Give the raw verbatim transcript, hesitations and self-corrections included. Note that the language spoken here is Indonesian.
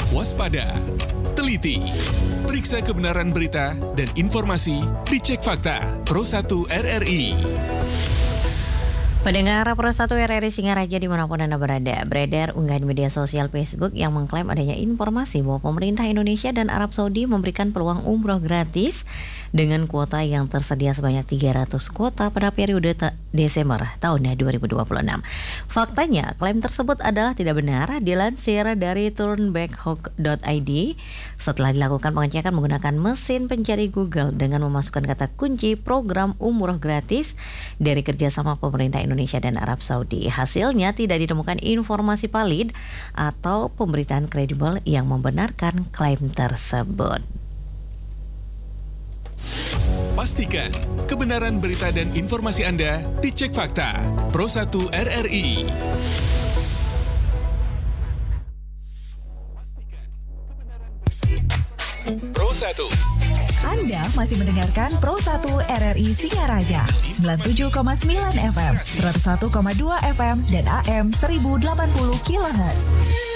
waspada, teliti, periksa kebenaran berita dan informasi, dicek fakta. Pro satu R R I. Pendengar Pro satu R R I Singaraja dimanapun Anda berada, beredar unggahan media sosial Facebook yang mengklaim adanya informasi bahwa pemerintah Indonesia dan Arab Saudi memberikan peluang umroh gratis dengan kuota yang tersedia sebanyak tiga ratus kuota pada periode ta- Desember tahun dua ribu dua puluh enam. Faktanya, klaim tersebut adalah tidak benar. Dilansir dari turnbackhawk dot I D, setelah dilakukan pengecekan menggunakan mesin pencari Google dengan memasukkan kata kunci program umroh gratis dari kerjasama pemerintah Indonesia dan Arab Saudi. Hasilnya tidak ditemukan informasi valid atau pemberitaan kredibel yang membenarkan klaim tersebut. Pastikan kebenaran berita dan informasi Anda dicek fakta. Pro satu R R I. Pro satu. Anda masih mendengarkan Pro satu R R I Singaraja sembilan puluh tujuh koma sembilan F M, seratus satu koma dua F M dan A M seribu delapan puluh kilohertz.